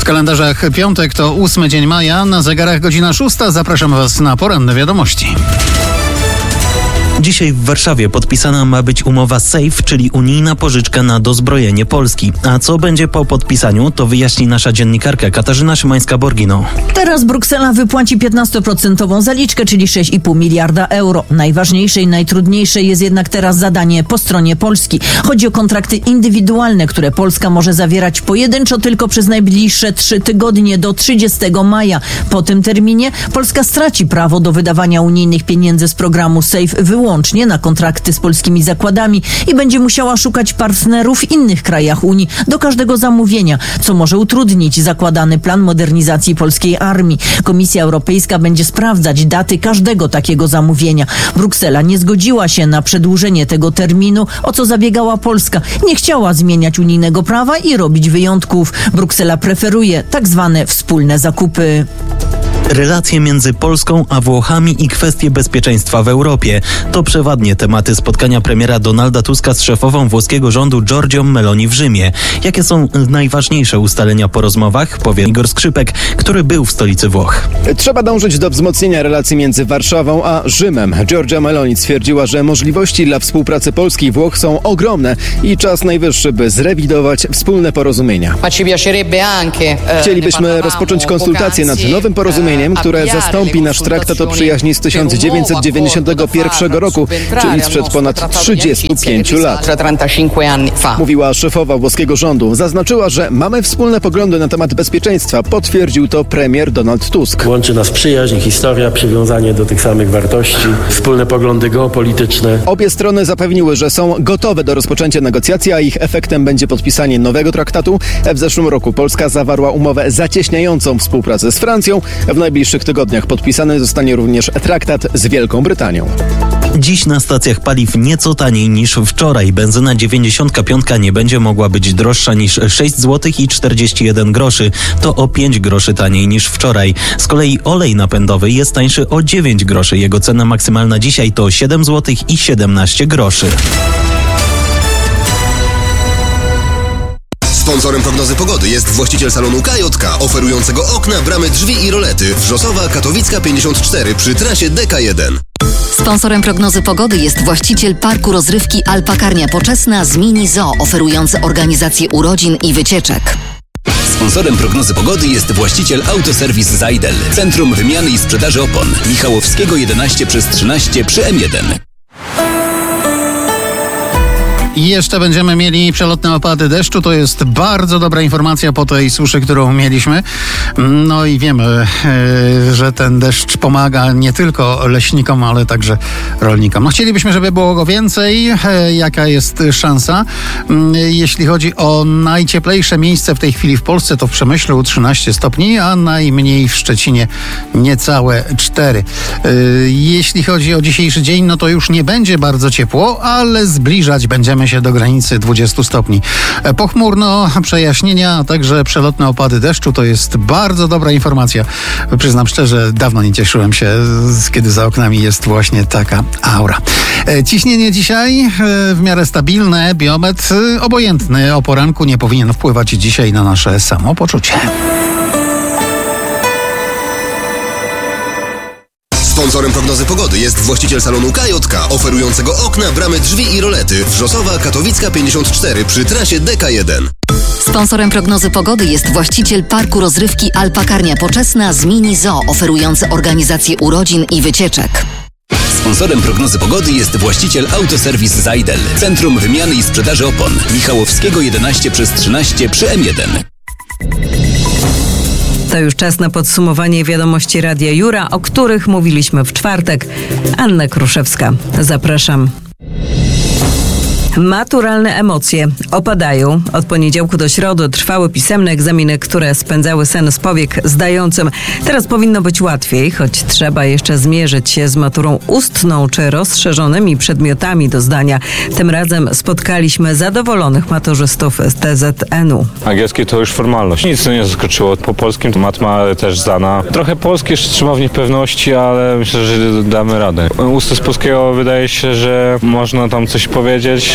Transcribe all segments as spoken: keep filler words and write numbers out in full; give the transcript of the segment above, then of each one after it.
kalendarzach piątek to ósmy dzień maja, na zegarach godzina szósta. Zapraszam Was na poranne wiadomości. Dzisiaj w Warszawie podpisana ma być umowa SAFE, czyli unijna pożyczka na dozbrojenie Polski. A co będzie po podpisaniu, to wyjaśni nasza dziennikarka Katarzyna Szymańska-Borgino. Teraz Bruksela wypłaci piętnastoprocentową zaliczkę, czyli sześć i pół miliarda euro. Najważniejsze i najtrudniejsze jest jednak teraz zadanie po stronie Polski. Chodzi o kontrakty indywidualne, które Polska może zawierać pojedynczo tylko przez najbliższe trzy tygodnie do trzydziestego maja. Po tym terminie Polska straci prawo do wydawania unijnych pieniędzy z programu SAFE wyłącznie na kontrakty z polskimi zakładami i będzie musiała szukać partnerów w innych krajach Unii do każdego zamówienia, co może utrudnić zakładany plan modernizacji polskiej armii. Komisja Europejska będzie sprawdzać daty każdego takiego zamówienia. Bruksela nie zgodziła się na przedłużenie tego terminu, o co zabiegała Polska. Nie chciała zmieniać unijnego prawa i robić wyjątków. Bruksela preferuje tak zwane wspólne zakupy. Relacje między Polską a Włochami i kwestie bezpieczeństwa w Europie. To przeważnie tematy spotkania premiera Donalda Tuska z szefową włoskiego rządu Giorgią Meloni w Rzymie. Jakie są najważniejsze ustalenia po rozmowach, powie Igor Skrzypek, który był w stolicy Włoch. Trzeba dążyć do wzmocnienia relacji między Warszawą a Rzymem. Giorgia Meloni stwierdziła, że możliwości dla współpracy Polski i Włoch są ogromne i czas najwyższy, by zrewidować wspólne porozumienia. Chcielibyśmy rozpocząć konsultacje nad nowym porozumieniem, które zastąpi nasz traktat o przyjaźni z tysiąc dziewięćset dziewięćdziesiątego pierwszego roku, czyli sprzed ponad trzydziestu pięciu lat. Mówiła szefowa włoskiego rządu. Zaznaczyła, że mamy wspólne poglądy na temat bezpieczeństwa. Potwierdził to premier Donald Tusk. Łączy nas przyjaźń, historia, przywiązanie do tych samych wartości, wspólne poglądy geopolityczne. Obie strony zapewniły, że są gotowe do rozpoczęcia negocjacji, a ich efektem będzie podpisanie nowego traktatu. W zeszłym roku Polska zawarła umowę zacieśniającą współpracę z Francją. W najbliższych tygodniach podpisany zostanie również traktat z Wielką Brytanią. Dziś na stacjach paliw nieco taniej niż wczoraj. Benzyna dziewięćdziesiątka piątka nie będzie mogła być droższa niż sześć złotych i czterdzieści jeden groszy. To o pięć groszy taniej niż wczoraj. Z kolei olej napędowy jest tańszy o dziewięć groszy. Jego cena maksymalna dzisiaj to siedem złotych i siedemnaście groszy. Sponsorem prognozy pogody jest właściciel salonu K J K, oferującego okna, bramy, drzwi i rolety. Wrzosowa, Katowicka pięćdziesiąt cztery przy trasie D K jeden. Sponsorem prognozy pogody jest właściciel parku rozrywki Alpakarnia Poczesna z Mini Zoo, oferujący organizację urodzin i wycieczek. Sponsorem prognozy pogody jest właściciel Autoserwis Zajdel, Centrum Wymiany i Sprzedaży Opon. Michałowskiego jedenaście przez trzynaście przy M jeden. I jeszcze będziemy mieli przelotne opady deszczu. To jest bardzo dobra informacja po tej suszy, którą mieliśmy. No i wiemy, że ten deszcz pomaga nie tylko leśnikom, ale także rolnikom. No chcielibyśmy, żeby było go więcej. Jaka jest szansa? Jeśli chodzi o najcieplejsze miejsce w tej chwili w Polsce, to w Przemyślu trzynaście stopni, a najmniej w Szczecinie niecałe cztery. Jeśli chodzi o dzisiejszy dzień, no to już nie będzie bardzo ciepło, ale zbliżać będziemy się do granicy dwudziestu stopni. Pochmurno, przejaśnienia, a także przelotne opady deszczu to jest bardzo dobra informacja. Przyznam szczerze, dawno nie cieszyłem się, kiedy za oknami jest właśnie taka aura. Ciśnienie dzisiaj w miarę stabilne, biometr obojętny o poranku nie powinien wpływać dzisiaj na nasze samopoczucie. Sponsorem prognozy pogody jest właściciel salonu K J K, oferującego okna, bramy, drzwi i rolety. Wrzosowa, Katowicka pięćdziesiąt cztery przy trasie D K jeden. Sponsorem prognozy pogody jest właściciel parku rozrywki Alpakarnia Poczesna z Mini Zoo, oferujący organizację urodzin i wycieczek. Sponsorem prognozy pogody jest właściciel Autoserwis Zajdel, Centrum Wymiany i Sprzedaży Opon. Michałowskiego jedenaście przez trzynaście przy M jeden. To już czas na podsumowanie wiadomości Radia Jura, o których mówiliśmy w czwartek. Anna Kruszewska. Zapraszam. Maturalne emocje opadają. Od poniedziałku do środy trwały pisemne egzaminy, które spędzały sen z powiek zdającym. Teraz powinno być łatwiej, choć trzeba jeszcze zmierzyć się z maturą ustną czy rozszerzonymi przedmiotami do zdania. Tym razem spotkaliśmy zadowolonych maturzystów z T Z N u. Angielskie to już formalność. Nic nie zaskoczyło. Po polskim to matma też znana. Trochę polskie jeszcze trzyma w niepewności, ale myślę, że damy radę. Ustny z polskiego wydaje się, że można tam coś powiedzieć.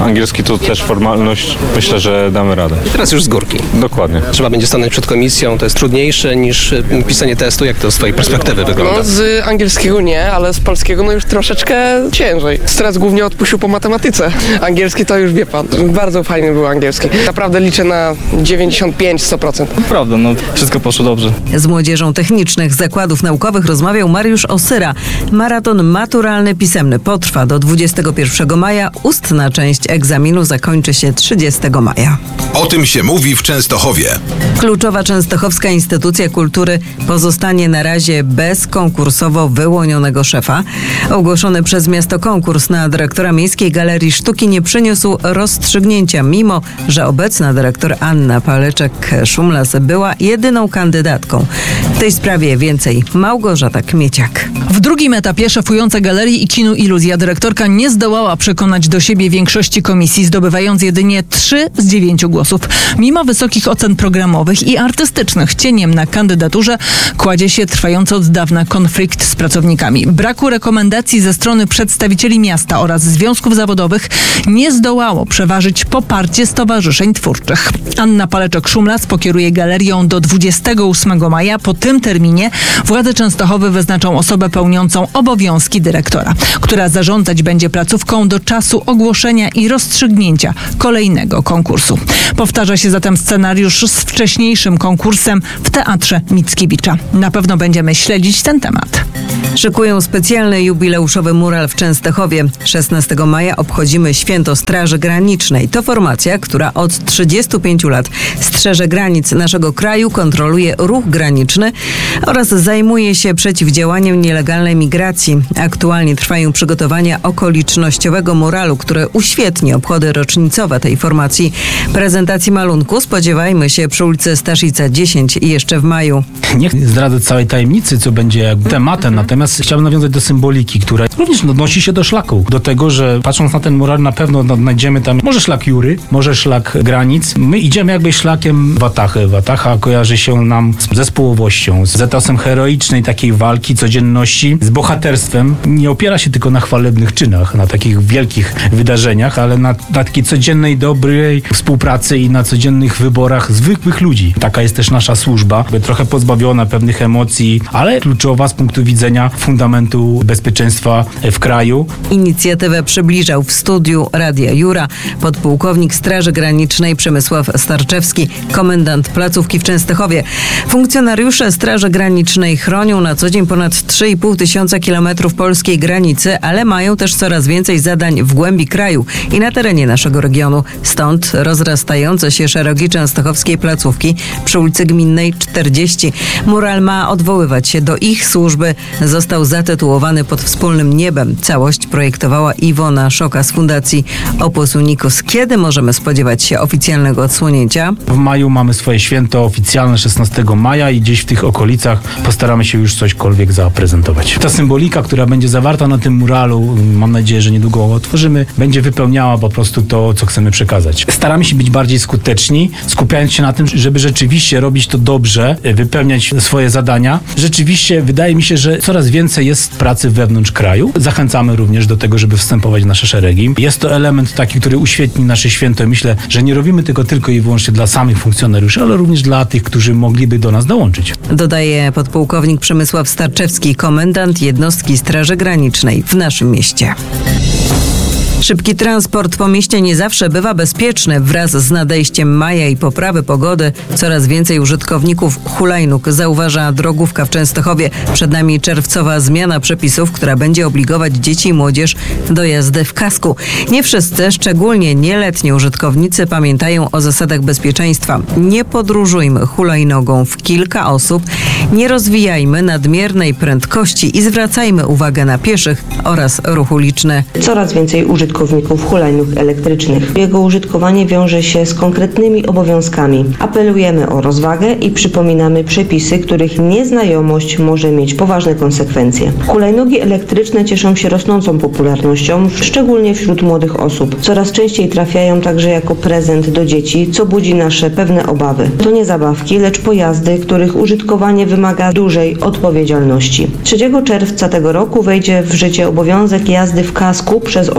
Angielski to też formalność. Myślę, że damy radę. I teraz już z górki. Dokładnie. Trzeba będzie stanąć przed komisją, to jest trudniejsze niż pisanie testu. Jak to z twojej perspektywy wygląda? No z angielskiego nie, ale z polskiego no już troszeczkę ciężej. Stres głównie odpuścił po matematyce. Angielski to już wie pan. Bardzo fajny był angielski. Naprawdę liczę na dziewięćdziesiąt pięć do stu procent. Prawda, no wszystko poszło dobrze. Z młodzieżą technicznych zakładów naukowych rozmawiał Mariusz Osyra. Maraton maturalny pisemny potrwa do dwudziestego pierwszego maja. Ustna część egzaminu zakończy się trzydziestego maja. O tym się mówi w Częstochowie. Kluczowa Częstochowska Instytucja Kultury pozostanie na razie bez konkursowo wyłonionego szefa. Ogłoszony przez miasto konkurs na dyrektora Miejskiej Galerii Sztuki nie przyniósł rozstrzygnięcia, mimo że obecna dyrektor Anna Paleczek-Szumlas była jedyną kandydatką. W tej sprawie więcej Małgorzata Kmieciak. W drugim etapie szefująca Galerii i Kinu Iluzja dyrektorka nie zdołała przekonać do siebie większości komisji, zdobywając jedynie trzy z dziewięciu głosów. Mimo wysokich ocen programowych i artystycznych, cieniem na kandydaturze kładzie się trwający od dawna konflikt z pracownikami. Braku rekomendacji ze strony przedstawicieli miasta oraz związków zawodowych nie zdołało przeważyć poparcie stowarzyszeń twórczych. Anna Paleczek-Szumlas pokieruje galerią do dwudziestego ósmego maja. Po tym terminie władze Częstochowy wyznaczą osobę pełniącą obowiązki dyrektora, która zarządzać będzie placówką do czasu ogłoszenia i rozstrzygnięcia kolejnego konkursu. Powtarza się zatem scenariusz z wcześniejszym konkursem w Teatrze Mickiewicza. Na pewno będziemy śledzić ten temat. Szykują specjalny jubileuszowy mural w Częstochowie. szesnastego maja obchodzimy Święto Straży Granicznej. To formacja, która od trzydziestu pięciu lat strzeże granic naszego kraju, kontroluje ruch graniczny oraz zajmuje się przeciwdziałaniem nielegalnej migracji. Aktualnie trwają przygotowania okolicznościowego muralu, który uświetni obchody rocznicowe tej formacji. Prezentacji malunku spodziewajmy się przy ulicy Staszica dziesięć i jeszcze w maju. Nie zdradzę całej tajemnicy, co będzie tematem, natomiast chciałbym nawiązać do symboliki, która również odnosi się do szlaku. Do tego, że patrząc na ten mural na pewno znajdziemy tam może szlak Jury, może szlak granic. My idziemy jakby szlakiem Watachy. Watacha kojarzy się nam z zespołowością, z etosem heroicznej takiej walki, codzienności, z bohaterstwem. Nie opiera się tylko na chwalebnych czynach, na takich wielkich wydarzeniach, ale na, na takiej codziennej, dobrej współpracy i na codziennych wyborach zwykłych ludzi. Taka jest też nasza służba, trochę pozbawiona pewnych emocji, ale kluczowa z punktu widzenia fundamentu bezpieczeństwa w kraju. Inicjatywę przybliżał w studiu Radia Jura podpułkownik Straży Granicznej Przemysław Starczewski, komendant placówki w Częstochowie. Funkcjonariusze Straży Granicznej chronią na co dzień ponad trzy i pół tysiąca kilometrów polskiej granicy, ale mają też coraz więcej zadań w głębi kraju i na terenie naszego regionu. Stąd rozrastające się szeregi częstochowskiej placówki przy ulicy Gminnej czterdzieści. Mural ma odwoływać się do ich służby. Został zatytułowany Pod wspólnym niebem. Całość projektowała Iwona Szoka z Fundacji Opus Unicus. Kiedy możemy spodziewać się oficjalnego odsłonięcia? W maju mamy swoje święto oficjalne szesnastego maja i gdzieś w tych okolicach postaramy się już cośkolwiek zaprezentować. Ta symbolika, która będzie zawarta na tym muralu, mam nadzieję, że niedługo otworzymy, będzie wypełniała po prostu to, co chcemy przekazać. Staramy się być bardziej skuteczni, skupiając się na tym, żeby rzeczywiście robić to dobrze, wypełniać swoje zadania. Rzeczywiście wydaje mi się, że coraz więcej jest pracy wewnątrz kraju. Zachęcamy również do tego, żeby wstępować w nasze szeregi. Jest to element taki, który uświetni nasze święto. Myślę, że nie robimy tego tylko i wyłącznie dla samych funkcjonariuszy, ale również dla tych, którzy mogliby do nas dołączyć. Dodaje podpułkownik Przemysław Starczewski, komendant jednostki Straży Granicznej w naszym mieście. Szybki transport po mieście nie zawsze bywa bezpieczny. Wraz z nadejściem maja i poprawy pogody coraz więcej użytkowników hulajnóg, zauważa Drogówka w Częstochowie. Przed nami czerwcowa zmiana przepisów, która będzie obligować dzieci i młodzież do jazdy w kasku. Nie wszyscy, szczególnie nieletni użytkownicy, pamiętają o zasadach bezpieczeństwa. Nie podróżujmy hulajnogą w kilka osób, nie rozwijajmy nadmiernej prędkości i zwracajmy uwagę na pieszych oraz ruch uliczny. Coraz więcej użytkowników użytkowników hulajnóg elektrycznych. Jego użytkowanie wiąże się z konkretnymi obowiązkami. Apelujemy o rozwagę i przypominamy przepisy, których nieznajomość może mieć poważne konsekwencje. Hulajnogi elektryczne cieszą się rosnącą popularnością, szczególnie wśród młodych osób. Coraz częściej trafiają także jako prezent do dzieci, co budzi nasze pewne obawy. To nie zabawki, lecz pojazdy, których użytkowanie wymaga dużej odpowiedzialności. trzeciego czerwca tego roku wejdzie w życie obowiązek jazdy w kasku przez osoby do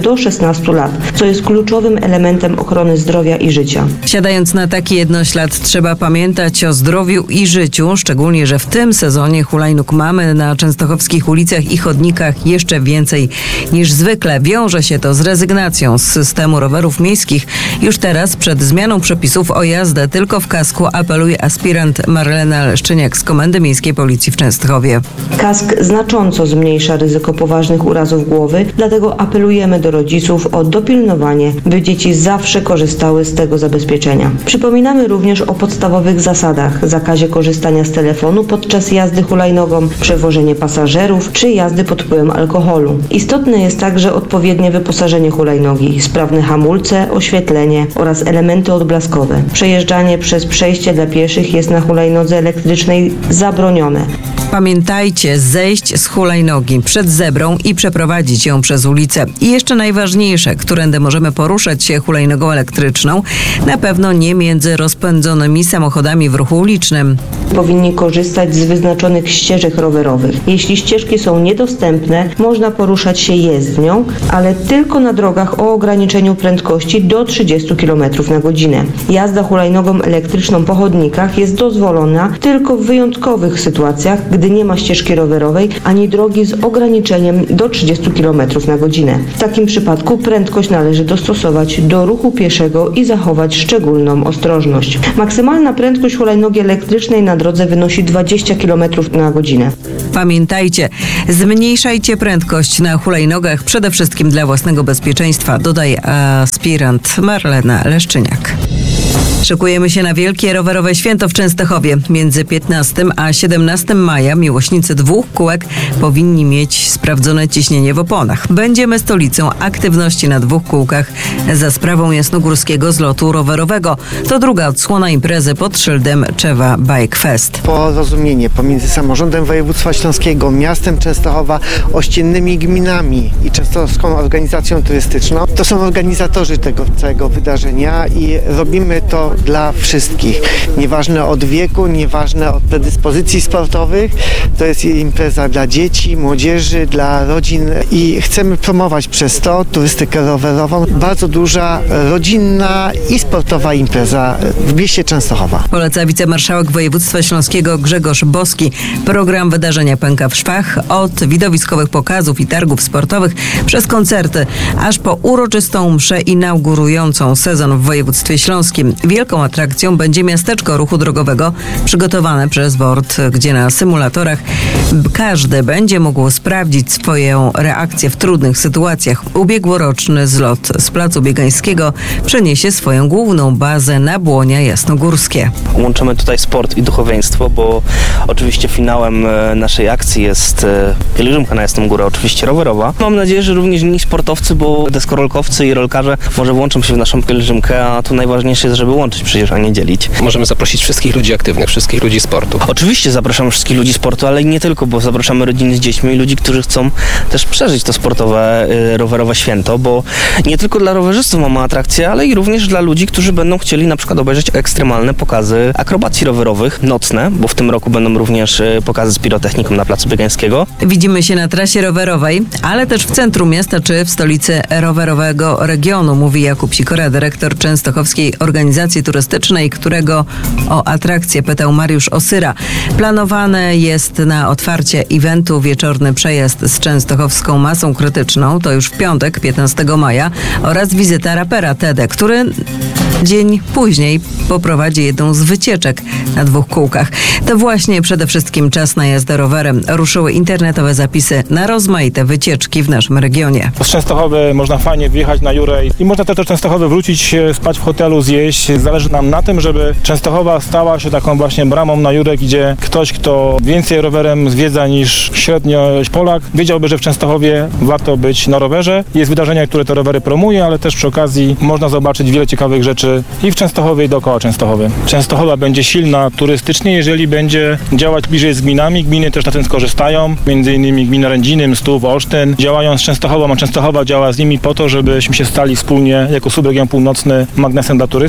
do szesnastu lat, co jest kluczowym elementem ochrony zdrowia i życia. Siadając na taki jednoślad, trzeba pamiętać o zdrowiu i życiu, szczególnie, że w tym sezonie hulajnóg mamy na częstochowskich ulicach i chodnikach jeszcze więcej niż zwykle. Wiąże się to z rezygnacją z systemu rowerów miejskich. Już teraz przed zmianą przepisów o jazdę tylko w kasku apeluje aspirant Marlena Leszczyniak z Komendy Miejskiej Policji w Częstochowie. Kask znacząco zmniejsza ryzyko poważnych urazów głowy, dlatego apelujemy do rodziców o dopilnowanie, by dzieci zawsze korzystały z tego zabezpieczenia. Przypominamy również o podstawowych zasadach: zakazie korzystania z telefonu podczas jazdy hulajnogą, przewożenie pasażerów czy jazdy pod wpływem alkoholu. Istotne jest także odpowiednie wyposażenie hulajnogi, sprawne hamulce, oświetlenie oraz elementy odblaskowe. Przejeżdżanie przez przejście dla pieszych jest na hulajnodze elektrycznej zabronione. Pamiętajcie, zejść z hulajnogi przed zebrą i przeprowadzić ją przez ulicę. I jeszcze najważniejsze, którędy możemy poruszać się hulajnogą elektryczną, na pewno nie między rozpędzonymi samochodami w ruchu ulicznym. Powinni korzystać z wyznaczonych ścieżek rowerowych. Jeśli ścieżki są niedostępne, można poruszać się jezdnią, ale tylko na drogach o ograniczeniu prędkości do trzydziestu kilometrów na godzinę. Jazda hulajnogą elektryczną po chodnikach jest dozwolona tylko w wyjątkowych sytuacjach, gdy nie ma ścieżki rowerowej ani drogi z ograniczeniem do trzydziestu kilometrów na godzinę. W takim przypadku prędkość należy dostosować do ruchu pieszego i zachować szczególną ostrożność. Maksymalna prędkość hulajnogi elektrycznej na drodze wynosi dwadzieścia kilometrów na godzinę. Pamiętajcie, zmniejszajcie prędkość na hulajnogach przede wszystkim dla własnego bezpieczeństwa, dodaje aspirant Marlena Leszczyniak. Szykujemy się na wielkie rowerowe święto w Częstochowie. Między piętnastego a siedemnastego maja miłośnicy dwóch kółek powinni mieć sprawdzone ciśnienie w oponach. Będziemy stolicą aktywności na dwóch kółkach za sprawą jasnogórskiego zlotu rowerowego. To druga odsłona imprezy pod szyldem Czewa Bike Fest. Porozumienie pomiędzy samorządem województwa śląskiego, miastem Częstochowa, ościennymi gminami i częstochowską organizacją turystyczną. To są organizatorzy tego całego wydarzenia i robimy to dla wszystkich. Nieważne od wieku, nieważne od predyspozycji sportowych. To jest impreza dla dzieci, młodzieży, dla rodzin i chcemy promować przez to turystykę rowerową. Bardzo duża, rodzinna i sportowa impreza w mieście Częstochowa. Poleca wicemarszałek województwa śląskiego Grzegorz Boski. Program wydarzenia pęka w szwach od widowiskowych pokazów i targów sportowych przez koncerty, aż po uroczystą mszę inaugurującą sezon w województwie śląskim. Wielką atrakcją będzie miasteczko ruchu drogowego przygotowane przez W O R T, gdzie na symulatorach każdy będzie mógł sprawdzić swoją reakcję w trudnych sytuacjach. Ubiegłoroczny zlot z Placu Biegańskiego przeniesie swoją główną bazę na Błonia Jasnogórskie. Łączymy tutaj sport i duchowieństwo, bo oczywiście finałem naszej akcji jest pielgrzymka na Jasną Górę, oczywiście rowerowa. Mam nadzieję, że również inni sportowcy, bo deskorolkowcy i rolkarze może włączą się w naszą pielgrzymkę, a tu najważniejsze jest, żeby łączyć przecież, a nie dzielić. Możemy zaprosić wszystkich ludzi aktywnych, wszystkich ludzi sportu. Oczywiście zapraszamy wszystkich ludzi sportu, ale nie tylko, bo zapraszamy rodziny z dziećmi i ludzi, którzy chcą też przeżyć to sportowe, y, rowerowe święto, bo nie tylko dla rowerzystów mamy atrakcje, ale i również dla ludzi, którzy będą chcieli na przykład obejrzeć ekstremalne pokazy akrobacji rowerowych, nocne, bo w tym roku będą również y, pokazy z pirotechniką na Placu Biegańskiego. Widzimy się na trasie rowerowej, ale też w centrum miasta czy w stolicy rowerowego regionu, mówi Jakub Sikora, dyrektor Częstochowskiej Organizacji Turystycznej, którego o atrakcję pytał Mariusz Osyra. Planowane jest na otwarcie eventu wieczorny przejazd z częstochowską masą krytyczną, to już w piątek, piętnastego maja, oraz wizyta rapera Tede, który dzień później poprowadzi jedną z wycieczek na dwóch kółkach. To właśnie przede wszystkim czas na jazdę rowerem. Ruszyły internetowe zapisy na rozmaite wycieczki w naszym regionie. Z Częstochowy można fajnie wjechać na Jurej i można też do Częstochowy wrócić, spać w hotelu, zjeść. Zależy nam na tym, żeby Częstochowa stała się taką właśnie bramą na Jurek, gdzie ktoś, kto więcej rowerem zwiedza niż średnio Polak, wiedziałby, że w Częstochowie warto być na rowerze. Jest wydarzenie, które te rowery promuje, ale też przy okazji można zobaczyć wiele ciekawych rzeczy i w Częstochowie, i dookoła Częstochowy. Częstochowa będzie silna turystycznie, jeżeli będzie działać bliżej z gminami. Gminy też na tym skorzystają, między innymi gmina Rędziny, Mstów, Olsztyn. Działają z Częstochową, a Częstochowa działa z nimi po to, żebyśmy się stali wspólnie jako subregion północny magnesem dla turystów.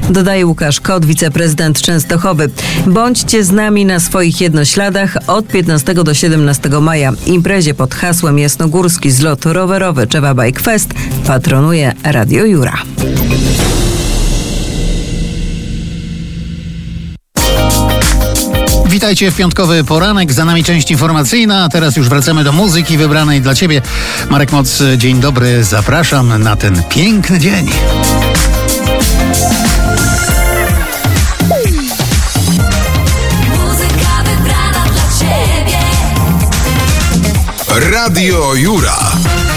dodaje Łukasz Kot, wiceprezydent Częstochowy. Bądźcie z nami na swoich jednośladach od piętnastego do siedemnastego maja. Imprezie pod hasłem Jasnogórski Zlot Rowerowy Czewa Bike Fest patronuje Radio Jura. Witajcie w piątkowy poranek, za nami część informacyjna, a teraz już wracamy do muzyki wybranej dla Ciebie. Marek Moc, dzień dobry, zapraszam na ten piękny dzień. Muzyka wybrana dla Ciebie. Radio Jura.